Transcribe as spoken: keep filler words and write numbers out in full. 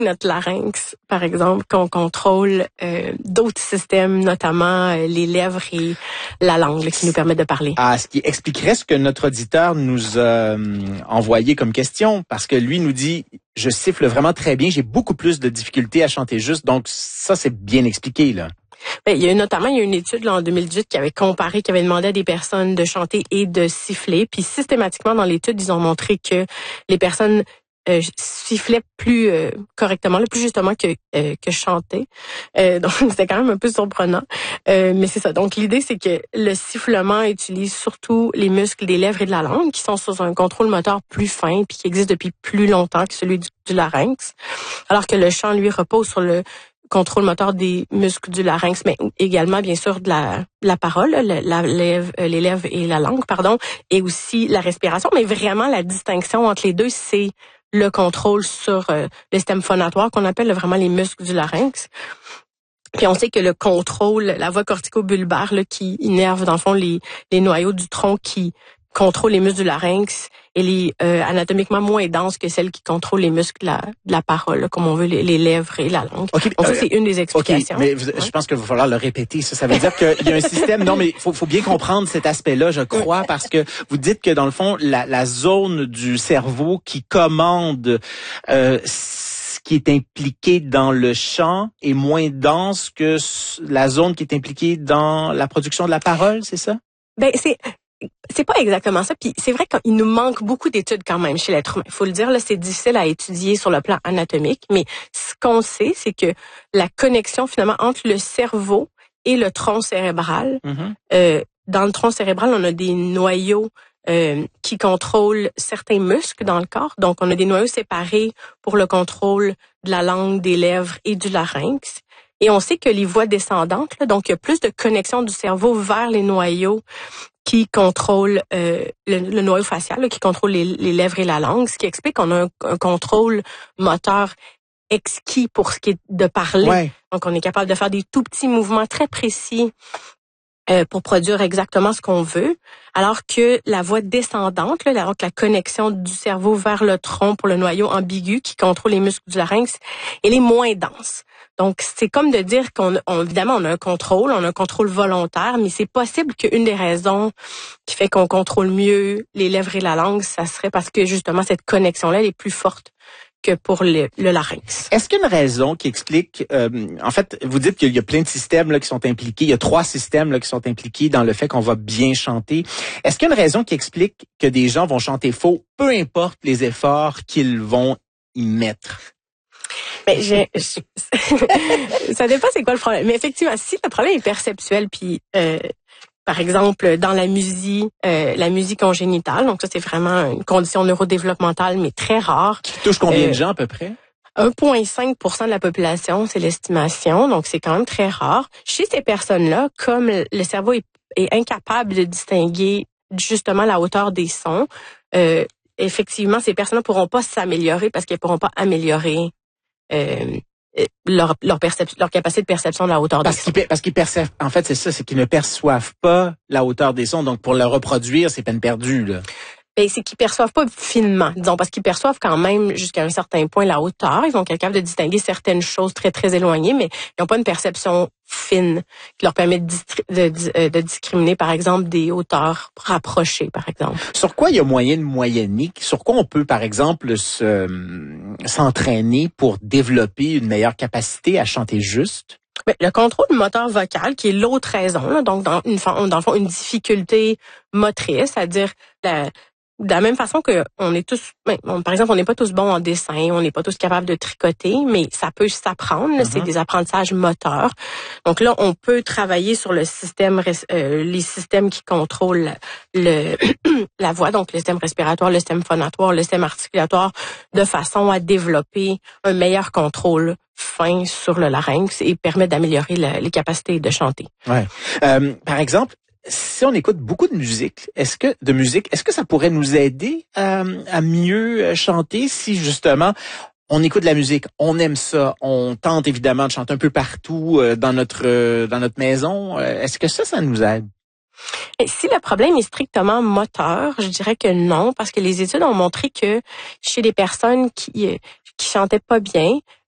notre larynx, par exemple, qu'on contrôle euh, d'autres systèmes, notamment euh, les lèvres et la langue, là, qui nous permettent de parler. Ah, ce qui expliquerait ce que notre auditeur nous a euh, envoyé comme question, parce que lui nous dit « Je siffle vraiment très bien, j'ai beaucoup plus de difficultés à chanter juste », donc ça, c'est bien expliqué, là. Ben, il y a notamment il y a une étude là, en deux mille dix-huit qui avait comparé, qui avait demandé à des personnes de chanter et de siffler. Puis systématiquement dans l'étude, ils ont montré que les personnes euh, sifflaient plus euh, correctement, là, plus justement que euh, que chanter. Euh, donc c'était quand même un peu surprenant. Euh, mais c'est ça. Donc l'idée c'est que le sifflement utilise surtout les muscles des lèvres et de la langue qui sont sous un contrôle moteur plus fin puis qui existe depuis plus longtemps que celui du, du larynx, alors que le chant lui repose sur le contrôle moteur des muscles du larynx, mais également, bien sûr, de la, de la parole, la, la lèvre, euh, les lèvres et la langue, pardon, et aussi la respiration. Mais vraiment, la distinction entre les deux, c'est le contrôle sur euh, le système phonatoire, qu'on appelle vraiment les muscles du larynx. Puis on sait que le contrôle, la voie corticobulbaire, là, qui innerve, dans le fond, les, les noyaux du tronc qui contrôle les muscles du larynx, elle est euh, anatomiquement moins dense que celle qui contrôle les muscles de la, de la parole, là, comme on veut, les, les lèvres et la langue. Okay, Donc ça, euh, c'est une des explications. Okay, mais vous, ouais. Je pense qu'il va falloir le répéter. Ça, ça veut dire qu'il y a un système... Non, mais il faut, faut bien comprendre cet aspect-là, je crois, parce que vous dites que, dans le fond, la, la zone du cerveau qui commande... Euh, qui est impliquée dans le chant est moins dense que la zone qui est impliquée dans la production de la parole, c'est ça? Ben, c'est... C'est pas exactement ça. Puis c'est vrai qu'il nous manque beaucoup d'études quand même chez l'être humain. Il faut le dire, là, c'est difficile à étudier sur le plan anatomique, mais ce qu'on sait, c'est que la connexion finalement entre le cerveau et le tronc cérébral, mm-hmm. euh, dans le tronc cérébral, on a des noyaux euh, qui contrôlent certains muscles dans le corps. Donc, on a des noyaux séparés pour le contrôle de la langue, des lèvres et du larynx. Et on sait que les voies descendantes, là, donc il y a plus de connexion du cerveau vers les noyaux qui contrôle euh, le, le noyau facial, là, qui contrôle les, les lèvres et la langue, ce qui explique qu'on a un, un contrôle moteur exquis pour ce qui est de parler. Ouais. Donc, on est capable de faire des tout petits mouvements très précis euh, pour produire exactement ce qu'on veut, alors que la voie descendante, là, donc la connexion du cerveau vers le tronc pour le noyau ambigu qui contrôle les muscles du larynx, elle est moins dense. Donc, c'est comme de dire qu'on, on, évidemment, on a un contrôle, on a un contrôle volontaire, mais c'est possible qu'une des raisons qui fait qu'on contrôle mieux les lèvres et la langue, ça serait parce que, justement, cette connexion-là, elle est plus forte que pour le, le larynx. Est-ce qu'il y a une raison qui explique, euh, en fait, vous dites qu'il y a plein de systèmes là, qui sont impliqués, il y a trois systèmes là, qui sont impliqués dans le fait qu'on va bien chanter. Est-ce qu'il y a une raison qui explique que des gens vont chanter faux, peu importe les efforts qu'ils vont y mettre? Mais j'ai, ça dépend c'est quoi le problème. Mais effectivement, si le problème est perceptuel, puis euh, par exemple dans la musique, euh, la musique congénitale, donc ça c'est vraiment une condition neurodéveloppementale mais très rare. Qui touche combien euh, de gens à peu près? un virgule cinq pour cent de la population, c'est l'estimation, donc c'est quand même très rare. Chez ces personnes-là, comme le cerveau est, est incapable de distinguer justement la hauteur des sons, euh, effectivement ces personnes-là pourront pas s'améliorer parce qu'elles pourront pas améliorer Euh, leur leur perception, leur capacité de perception de la hauteur parce des sons. Qu'ils, parce qu'ils perçoivent, en fait, c'est ça, c'est qu'ils ne perçoivent pas la hauteur des sons. Donc, pour le reproduire, c'est peine perdue, là. Ben, c'est qu'ils perçoivent pas finement, disons, parce qu'ils perçoivent quand même jusqu'à un certain point la hauteur. Ils vont être capables de distinguer certaines choses très, très éloignées, mais ils n'ont pas une perception fine qui leur permet de, distri- de, de, de discriminer, par exemple, des hauteurs rapprochées, par exemple. Sur quoi il y a moyen de moyenner? Sur quoi on peut, par exemple, se, s'entraîner pour développer une meilleure capacité à chanter juste? Ben, le contrôle moteur vocal, qui est l'autre raison, là, donc dans, une, dans le fond, une difficulté motrice, c'est-à-dire la de la même façon que on est tous, ben, on, par exemple, on n'est pas tous bons en dessin, on n'est pas tous capables de tricoter, mais ça peut s'apprendre. Mm-hmm. C'est des apprentissages moteurs. Donc là, on peut travailler sur le système, euh, les systèmes qui contrôlent le la voix, donc le système respiratoire, le système phonatoire, le système articulatoire, de façon à développer un meilleur contrôle fin sur le larynx et permettre d'améliorer la, les capacités de chanter. Ouais. Euh, par exemple, si on écoute beaucoup de musique, est-ce que de musique, est-ce que ça pourrait nous aider à, à mieux chanter si justement on écoute de la musique, on aime ça, on tente évidemment de chanter un peu partout euh, dans notre euh, dans notre maison, euh, est-ce que ça, ça nous aide? Et si le problème est strictement moteur, je dirais que non, parce que les études ont montré que chez des personnes qui qui chantaient pas bien,